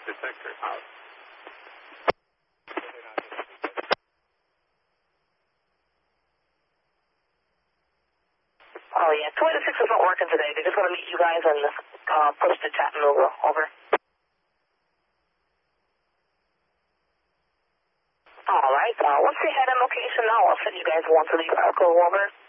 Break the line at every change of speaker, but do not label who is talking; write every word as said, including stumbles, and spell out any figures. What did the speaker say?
detector. Out.
Oh, yeah. two eighty-six isn't working today. They just want to meet you guys and uh, push to Chattanooga. Over. All right. Uh, what's the head-end location now? I'll send you guys one to leave Echo. Over.